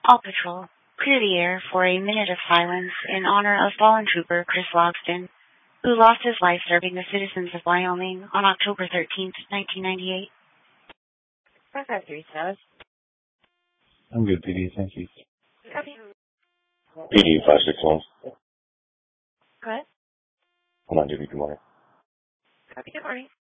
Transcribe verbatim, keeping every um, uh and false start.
All patrol, clear the air for a minute of silence in honor of fallen trooper Chris Logston, who lost his life serving the citizens of Wyoming on October thirteenth, nineteen ninety-eight. five five three, Travis. I'm good, P D, thank you. Copy. P D five six one. Go ahead. Come on, Judy, good morning. Copy, good morning.